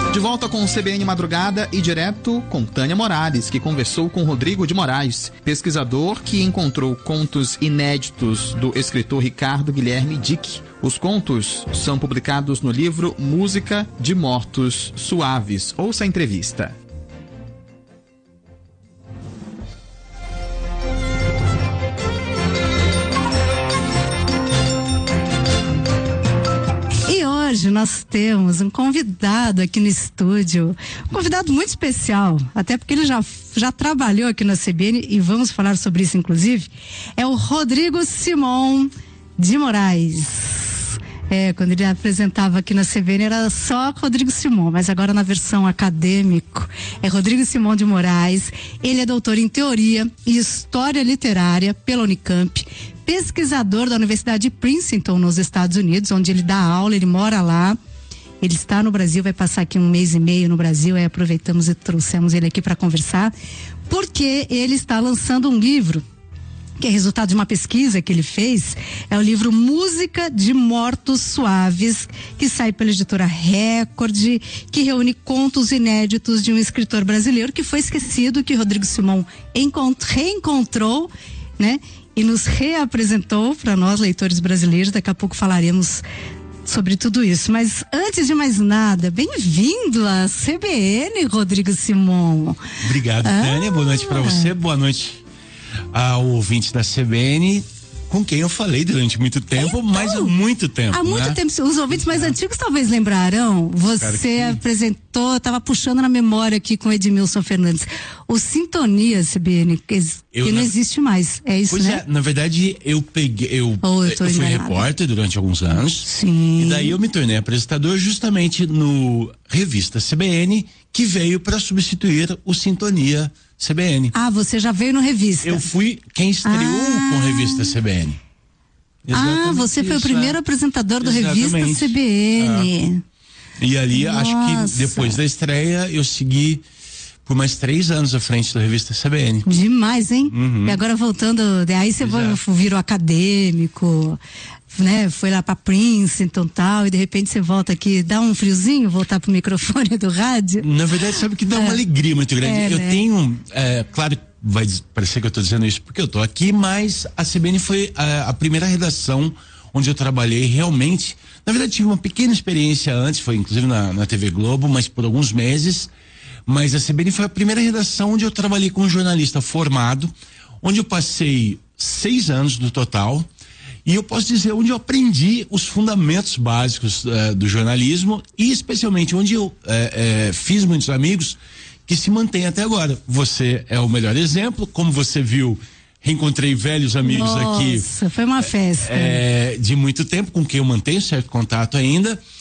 De volta com o CBN Madrugada e direto com Tânia Morales, que conversou com Rodrigo de Moraes, pesquisador que encontrou contos inéditos do escritor Ricardo Guilherme Dick. Os contos são publicados no livro Música de Mortos Suaves. Ouça a entrevista. Hoje nós temos um convidado aqui no estúdio, um convidado muito especial, até porque ele já trabalhou aqui na CBN e vamos falar sobre isso inclusive, é o Rodrigo Simão de Moraes. Quando ele apresentava aqui na CBN era só Rodrigo Simão, mas agora na versão acadêmico é Rodrigo Simão de Moraes. Ele é doutor em Teoria e História Literária pela Unicamp, pesquisador da Universidade de Princeton, nos Estados Unidos, onde ele dá aula, ele mora lá. Ele está no Brasil, vai passar aqui 1 mês e meio no Brasil, aí aproveitamos e trouxemos ele aqui para conversar, porque ele está lançando um livro que é resultado de uma pesquisa que ele fez, é o livro Música de Mortos Suaves, que sai pela editora Record, que reúne contos inéditos de um escritor brasileiro que foi esquecido, que Rodrigo Simão reencontrou, né? E nos reapresentou para nós, leitores brasileiros. Daqui a pouco falaremos sobre tudo isso. Mas antes de mais nada, bem-vindo à CBN, Rodrigo Simão. Obrigado, Tânia. Boa noite para você. Boa noite ao ouvinte da CBN, com quem eu falei durante muito tempo, mas há muito tempo. Há muito tempo. Os ouvintes mais antigos talvez lembrarão. Você apresentou, estava puxando na memória aqui com Edmilson Fernandes, o Sintonia CBN, que não existe mais. É isso, né? Na verdade, eu fui repórter durante alguns anos. Sim. E daí eu me tornei apresentador justamente no Revista CBN, que veio para substituir o Sintonia CBN. Ah, você já veio no Revista. Eu fui quem estreou com a Revista CBN. Exatamente, você foi o primeiro apresentador do Revista CBN. E ali, acho que depois da estreia, eu segui por mais 3 anos à frente da Revista CBN. Demais, hein? Uhum. E agora voltando, aí você virou acadêmico, né? Foi lá pra Princeton e tal, e de repente você volta aqui, dá um friozinho voltar pro microfone do rádio? Na verdade, sabe que dá uma alegria muito grande. Eu tenho, claro, vai parecer que eu tô dizendo isso porque eu tô aqui, mas a CBN foi a primeira redação onde eu trabalhei realmente. Na verdade, tive uma pequena experiência antes, foi inclusive na TV Globo, mas por alguns meses. Mas a CBN foi a primeira redação onde eu trabalhei com um jornalista formado, onde eu passei 6 anos no total. E eu posso dizer onde eu aprendi os fundamentos básicos do jornalismo e especialmente onde eu fiz muitos amigos que se mantêm até agora. Você é o melhor exemplo, como você viu, reencontrei velhos amigos aqui. Nossa, foi uma festa. De muito tempo, com quem eu mantenho certo contato ainda.